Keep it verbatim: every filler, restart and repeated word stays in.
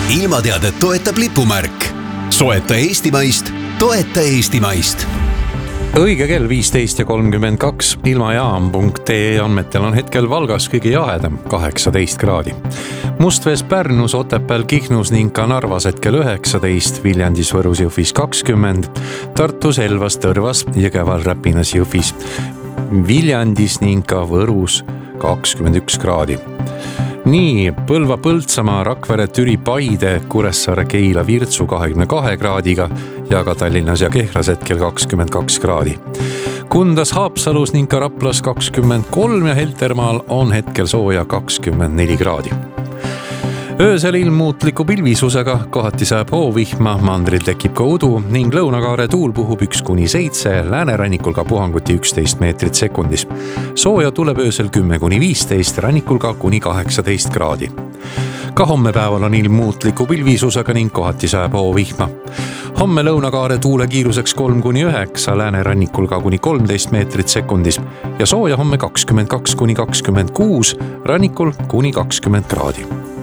ilmateadet toetab lipumärk. Soeta Eestimaist, toeta Eestimaist. Õige kell viisteist ja kolmkümmend kaks. Ilmajaam punkt ee andmetel on hetkel Valgas kõige jahedam kaheksateist kraadi. Mustvees Pärnus, Otepääl, Kihnus ning ka Narvas hetkel üheksateist, Viljandis, Võrus, Jõhvis kakskümmend, Tartus, Elvas, Tõrvas, Jõgeval, Räpinas, Jõhvis, Viljandis ning ka Võrus kakskümmend üks kraadi. Nii Põlva, Põltsamaa, Rakvere, Türi, Paide, Kuressaare, Keila, Virtsu kahekümne kahe kraadiga ja ka Tallinnas ja Kehras hetkel kakskümmend kaks kraadi. Kundas, Haapsalus ning ka Raplas kakskümmend kolm ja Heltermaal on hetkel sooja kakskümmend neli kraadi. Öösel ilmuutliku pilvisusega, kohati sajab hoovihma, mandril tekib ka udu ning lõunakaare tuul puhub üks kuni seitse, läänerannikul ka puhanguti üksteist meetrit sekundis. Sooja tuleb öösel kümme kuni viisteist, rannikul ka kuni kaheksateist kraadi. Ka homme päeval on ilmuutliku pilvisusega ning kohati sajab hoovihma. Homme lõunakaare tuule kiiruseks kolm kuni üheksa, läänerannikul ka kuni kolmteist meetrit sekundis ja sooja homme kakskümmend kaks kuni kakskümmend kuus, rannikul kuni kakskümmend kraadi.